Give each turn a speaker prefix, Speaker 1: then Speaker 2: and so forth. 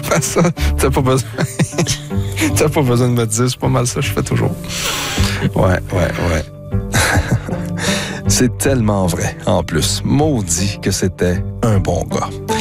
Speaker 1: faire ça. T'as pas besoin. T'as pas besoin de me dire, c'est pas mal ça que je fais toujours. Ouais. C'est tellement vrai, en plus. Maudit que c'était un bon gars.